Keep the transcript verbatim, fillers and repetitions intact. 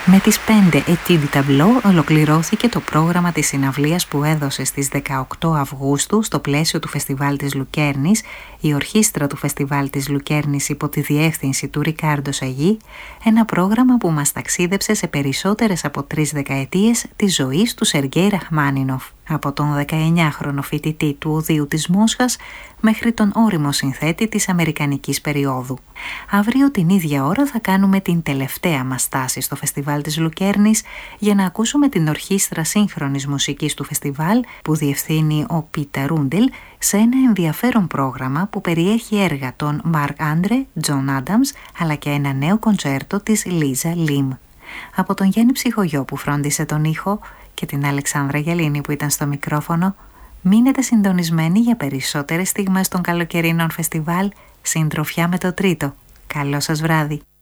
Με τις πέντε Études Tableau ολοκληρώθηκε το πρόγραμμα της συναυλίας που έδωσε στις δεκαοκτώ Αυγούστου στο πλαίσιο του Φεστιβάλ της Λουκέρνης η Ορχήστρα του Φεστιβάλ της Λουκέρνης υπό τη διεύθυνση του Ρικάρντο Σαγί, ένα πρόγραμμα που μας ταξίδεψε σε περισσότερες από τρεις δεκαετίες της ζωής του Σεργέη Ραχμάνινοφ, από τον δεκαεννιάχρονο φοιτητή του Οδείου της Μόσχας μέχρι τον ώριμο συνθέτη της αμερικανικής περίοδου. Αύριο την ίδια ώρα θα κάνουμε την τελευταία μας στάση στο Φεστιβάλ της Λουκέρνης για να ακούσουμε την Ορχήστρα Σύγχρονης Μουσικής του Φεστιβάλ που διευθύνει ο Πίτερ Ρούντελ σε ένα ενδιαφέρον πρόγραμμα που περιέχει έργα των Μαρκ Άντρε, Τζον Άνταμς αλλά και ένα νέο κοντσέρτο της Λίζα Λιμ. Από τον Γιάννη Ψυχογειό που φρόντισε τον ήχο και την Αλεξάνδρα Γελίνη που ήταν στο μικρόφωνο, μείνετε συντονισμένοι για περισσότερες στιγμές των καλοκαιρινών φεστιβάλ, συντροφιά με το τρίτο. Καλό σας βράδυ!